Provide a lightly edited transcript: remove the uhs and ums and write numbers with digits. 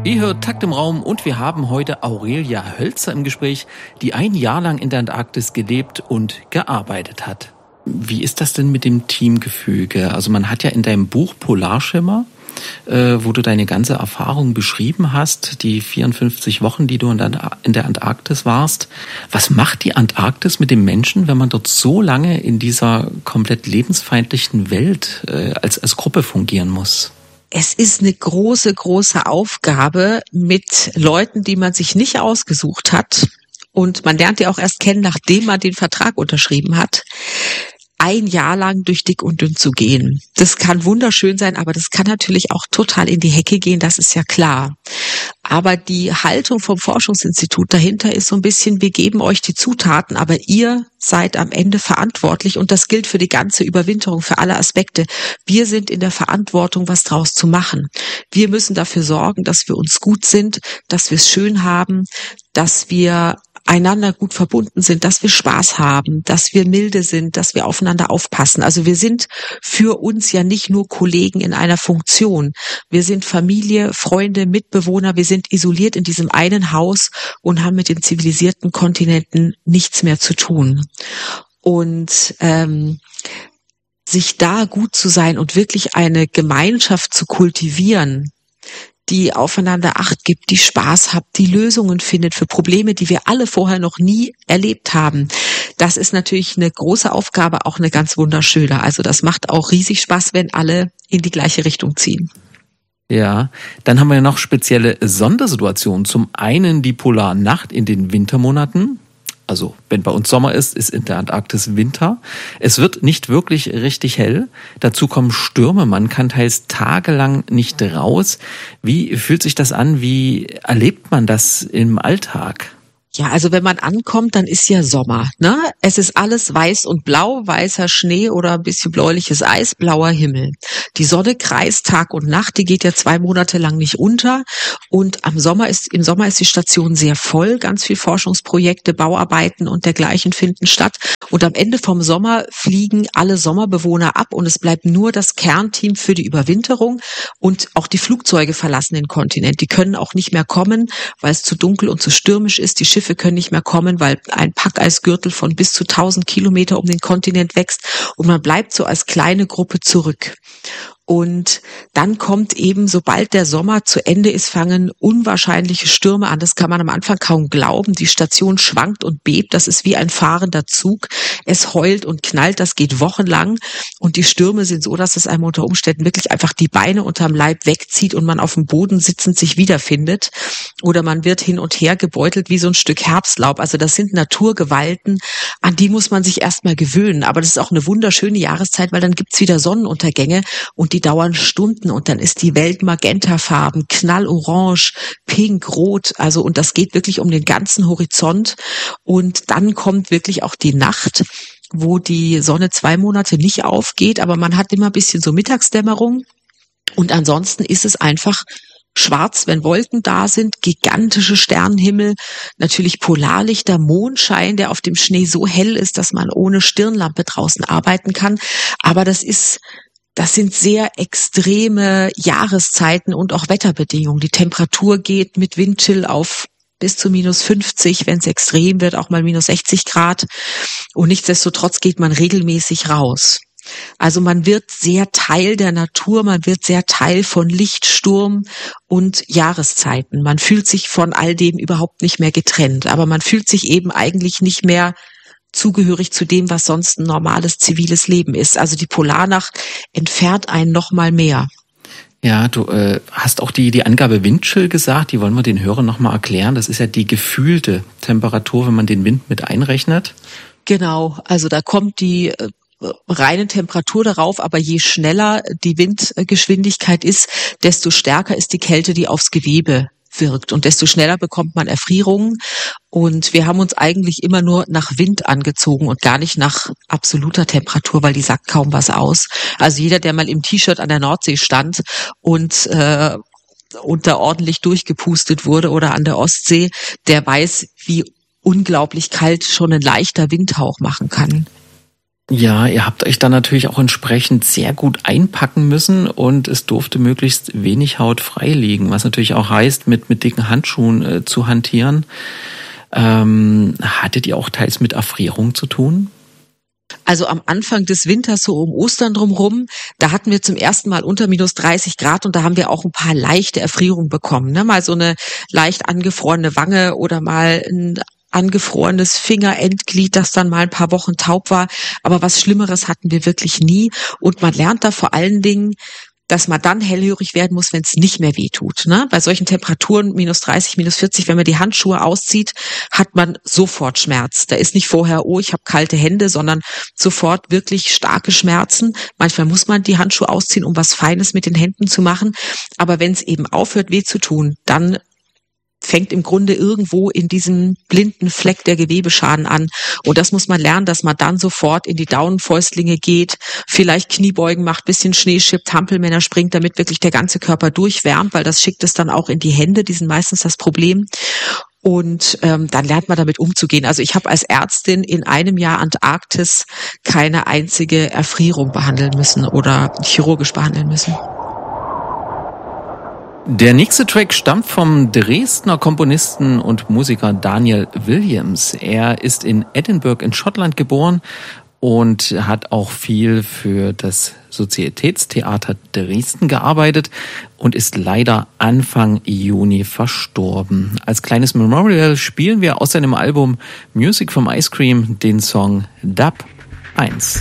Ihr hört Takt im Raum und wir haben heute Aurelia Hölzer im Gespräch, die ein Jahr lang in der Antarktis gelebt und gearbeitet hat. Wie ist das denn mit dem Teamgefüge? Also man hat ja in deinem Buch Polarschimmer, wo du deine ganze Erfahrung beschrieben hast, die 54 Wochen, die du in der Antarktis warst. Was macht die Antarktis mit dem Menschen, wenn man dort so lange in dieser komplett lebensfeindlichen Welt als Gruppe fungieren muss? Es ist eine große, große Aufgabe mit Leuten, die man sich nicht ausgesucht hat. Und man lernt die auch erst kennen, nachdem man den Vertrag unterschrieben hat. Ein Jahr lang durch dick und dünn zu gehen. Das kann wunderschön sein, aber das kann natürlich auch total in die Hecke gehen, das ist ja klar. Aber die Haltung vom Forschungsinstitut dahinter ist so ein bisschen, wir geben euch die Zutaten, aber ihr seid am Ende verantwortlich und das gilt für die ganze Überwinterung, für alle Aspekte. Wir sind in der Verantwortung, was draus zu machen. Wir müssen dafür sorgen, dass wir uns gut sind, dass wir es schön haben, dass wir einander gut verbunden sind, dass wir Spaß haben, dass wir milde sind, dass wir aufeinander aufpassen. Also wir sind für uns ja nicht nur Kollegen in einer Funktion. Wir sind Familie, Freunde, Mitbewohner. Wir sind isoliert in diesem einen Haus und haben mit den zivilisierten Kontinenten nichts mehr zu tun. Und sich da gut zu sein und wirklich eine Gemeinschaft zu kultivieren, die aufeinander Acht gibt, die Spaß hat, die Lösungen findet für Probleme, die wir alle vorher noch nie erlebt haben. Das ist natürlich eine große Aufgabe, auch eine ganz wunderschöne. Also das macht auch riesig Spaß, wenn alle in die gleiche Richtung ziehen. Ja, dann haben wir ja noch spezielle Sondersituationen. Zum einen die Polarnacht in den Wintermonaten. Also wenn bei uns Sommer ist in der Antarktis Winter. Es wird nicht wirklich richtig hell. Dazu kommen Stürme. Man kann teils tagelang nicht raus. Wie fühlt sich das an? Wie erlebt man das im Alltag? Ja, also wenn man ankommt, dann ist ja Sommer, ne? Es ist alles weiß und blau, weißer Schnee oder ein bisschen bläuliches Eis, blauer Himmel. Die Sonne kreist Tag und Nacht, die geht ja 2 Monate lang nicht unter. Und im Sommer ist die Station sehr voll, ganz viel Forschungsprojekte, Bauarbeiten und dergleichen finden statt. Und am Ende vom Sommer fliegen alle Sommerbewohner ab und es bleibt nur das Kernteam für die Überwinterung und auch die Flugzeuge verlassen den Kontinent. Die können auch nicht mehr kommen, weil es zu dunkel und zu stürmisch ist. Die Schiffe können nicht mehr kommen, weil ein Packeisgürtel von bis zu 1000 Kilometer um den Kontinent wächst und man bleibt so als kleine Gruppe zurück. Und dann kommt eben, sobald der Sommer zu Ende ist, fangen unwahrscheinliche Stürme an. Das kann man am Anfang kaum glauben. Die Station schwankt und bebt. Das ist wie ein fahrender Zug. Es heult und knallt. Das geht wochenlang. Und die Stürme sind so, dass es einem unter Umständen wirklich einfach die Beine unterm Leib wegzieht und man auf dem Boden sitzend sich wiederfindet. Oder man wird hin und her gebeutelt wie so ein Stück Herbstlaub. Also das sind Naturgewalten, an die muss man sich erstmal gewöhnen. Aber das ist auch eine wunderschöne Jahreszeit, weil dann gibt's wieder Sonnenuntergänge und die dauern Stunden und dann ist die Welt magentafarben, knallorange, pink, rot, also und das geht wirklich um den ganzen Horizont und dann kommt wirklich auch die Nacht, wo die Sonne 2 Monate nicht aufgeht, aber man hat immer ein bisschen so Mittagsdämmerung und ansonsten ist es einfach schwarz, wenn Wolken da sind, gigantische Sternenhimmel, natürlich Polarlichter, Mondschein, der auf dem Schnee so hell ist, dass man ohne Stirnlampe draußen arbeiten kann, aber das sind sehr extreme Jahreszeiten und auch Wetterbedingungen. Die Temperatur geht mit Windchill auf bis zu -50, wenn es extrem wird, auch mal -60 Grad. Und nichtsdestotrotz geht man regelmäßig raus. Also man wird sehr Teil der Natur, man wird sehr Teil von Licht, Sturm und Jahreszeiten. Man fühlt sich von all dem überhaupt nicht mehr getrennt, aber man fühlt sich eben eigentlich nicht mehr zugehörig zu dem, was sonst ein normales ziviles Leben ist. Also die Polarnacht entfernt einen noch mal mehr. Ja, du hast auch die Angabe Windchill gesagt, die wollen wir den Hörern noch mal erklären. Das ist ja die gefühlte Temperatur, wenn man den Wind mit einrechnet. Genau, also da kommt die reine Temperatur darauf, aber je schneller die Windgeschwindigkeit ist, desto stärker ist die Kälte, die aufs Gewebe wirkt und desto schneller bekommt man Erfrierungen und wir haben uns eigentlich immer nur nach Wind angezogen und gar nicht nach absoluter Temperatur, weil die sagt kaum was aus. Also jeder, der mal im T-Shirt an der Nordsee stand und da ordentlich durchgepustet wurde oder an der Ostsee, der weiß, wie unglaublich kalt schon ein leichter Windhauch machen kann. Ja, ihr habt euch dann natürlich auch entsprechend sehr gut einpacken müssen und es durfte möglichst wenig Haut frei liegen, was natürlich auch heißt, mit dicken Handschuhen zu hantieren. Hattet ihr auch teils mit Erfrierung zu tun? Also am Anfang des Winters, so um Ostern drumherum, da hatten wir zum ersten Mal unter minus 30 Grad und da haben wir auch ein paar leichte Erfrierungen bekommen. Ne? Mal so eine leicht angefrorene Wange oder mal ein angefrorenes Fingerendglied, das dann mal ein paar Wochen taub war. Aber was Schlimmeres hatten wir wirklich nie. Und man lernt da vor allen Dingen, dass man dann hellhörig werden muss, wenn es nicht mehr weh tut. Ne? Bei solchen Temperaturen, minus 30, minus 40, wenn man die Handschuhe auszieht, hat man sofort Schmerz. Da ist nicht vorher, oh, ich habe kalte Hände, sondern sofort wirklich starke Schmerzen. Manchmal muss man die Handschuhe ausziehen, um was Feines mit den Händen zu machen. Aber wenn es eben aufhört, weh zu tun, dann fängt im Grunde irgendwo in diesem blinden Fleck der Gewebeschaden an. Und das muss man lernen, dass man dann sofort in die Daunenfäustlinge geht, vielleicht Kniebeugen macht, bisschen Schnee schippt, Hampelmänner springt, damit wirklich der ganze Körper durchwärmt, weil das schickt es dann auch in die Hände, die sind meistens das Problem. Und dann lernt man damit umzugehen. Also ich habe als Ärztin in einem Jahr Antarktis keine einzige Erfrierung behandeln müssen oder chirurgisch behandeln müssen. Der nächste Track stammt vom Dresdner Komponisten und Musiker Daniel Williams. Er ist in Edinburgh in Schottland geboren und hat auch viel für das Sozietätstheater Dresden gearbeitet und ist leider Anfang Juni verstorben. Als kleines Memorial spielen wir aus seinem Album Music from Ice Cream den Song Dub 1.